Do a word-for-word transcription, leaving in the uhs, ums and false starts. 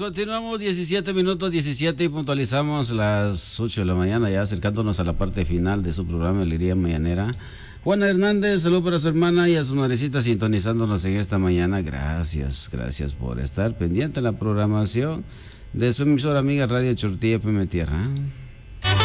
continuamos, diecisiete minutos, diecisiete y puntualizamos las ocho de la mañana, ya acercándonos a la parte final de su programa Alegría Mañanera. Juana Hernández, salud para su hermana y a su madrecita sintonizándonos en esta mañana. Gracias, gracias por estar pendiente en la programación de su emisora amiga Radio Chortilla P M Tierra.